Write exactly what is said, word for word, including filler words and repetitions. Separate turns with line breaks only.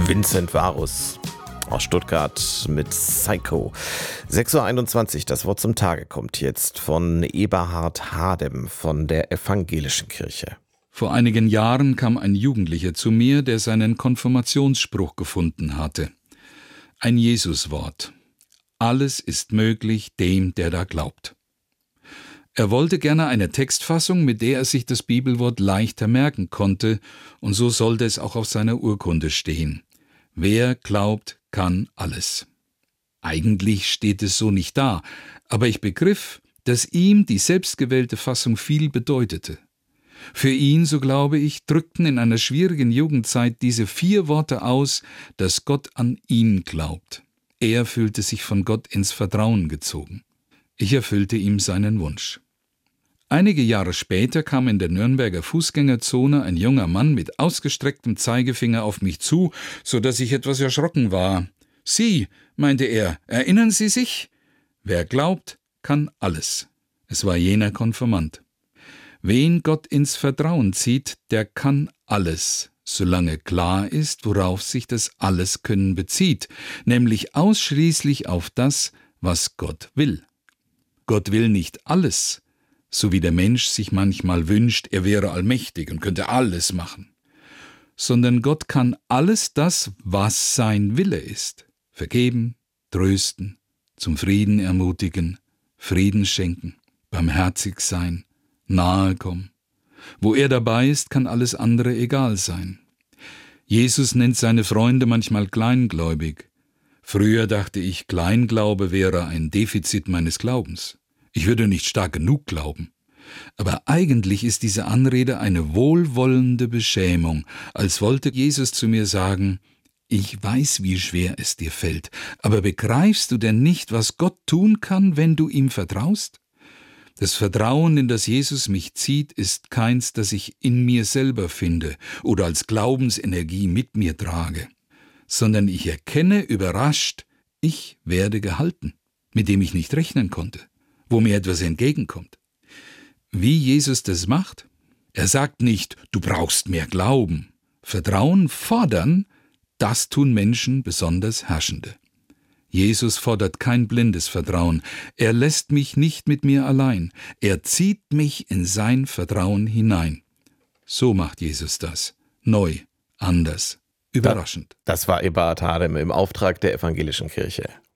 Vincent Varus aus Stuttgart mit Psycho. sechs Uhr einundzwanzig, das Wort zum Tage kommt jetzt von Eberhard Hadem von der Evangelischen Kirche.
Vor einigen Jahren kam ein Jugendlicher zu mir, der seinen Konfirmationsspruch gefunden hatte. Ein Jesuswort. Alles ist möglich dem, der da glaubt. Er wollte gerne eine Textfassung, mit der er sich das Bibelwort leichter merken konnte, und so sollte es auch auf seiner Urkunde stehen. Wer glaubt, kann alles. Eigentlich steht es so nicht da, aber ich begriff, dass ihm die selbstgewählte Fassung viel bedeutete. Für ihn, so glaube ich, drückten in einer schwierigen Jugendzeit diese vier Worte aus, dass Gott an ihn glaubt. Er fühlte sich von Gott ins Vertrauen gezogen. Ich erfüllte ihm seinen Wunsch. Einige Jahre später kam in der Nürnberger Fußgängerzone ein junger Mann mit ausgestrecktem Zeigefinger auf mich zu, so dass ich etwas erschrocken war. »Sie«, meinte er, »erinnern Sie sich? Wer glaubt, kann alles.« Es war jener Konfirmand. Wen Gott ins Vertrauen zieht, der kann alles, solange klar ist, worauf sich das Alleskönnen bezieht, nämlich ausschließlich auf das, was Gott will. Gott will nicht alles, so wie der Mensch sich manchmal wünscht, er wäre allmächtig und könnte alles machen, sondern Gott kann alles das, was sein Wille ist, vergeben, trösten, zum Frieden ermutigen, Frieden schenken, barmherzig sein, nahe kommen. Wo er dabei ist, kann alles andere egal sein. Jesus nennt seine Freunde manchmal kleingläubig. Früher dachte ich, Kleinglaube wäre ein Defizit meines Glaubens. Ich würde nicht stark genug glauben. Aber eigentlich ist diese Anrede eine wohlwollende Beschämung, als wollte Jesus zu mir sagen, ich weiß, wie schwer es dir fällt, aber begreifst du denn nicht, was Gott tun kann, wenn du ihm vertraust? Das Vertrauen, in das Jesus mich zieht, ist keins, das ich in mir selber finde oder als Glaubensenergie mit mir trage, sondern ich erkenne überrascht, ich werde gehalten, mit dem ich nicht rechnen konnte, wo mir etwas entgegenkommt. Wie Jesus das macht? Er sagt nicht, du brauchst mehr Glauben. Vertrauen fordern, das tun Menschen, besonders Herrschende. Jesus fordert kein blindes Vertrauen. Er lässt mich nicht mit mir allein. Er zieht mich in sein Vertrauen hinein. So macht Jesus das. Neu, anders, überraschend.
Das war Eberhard Hadem im Auftrag der Evangelischen Kirche.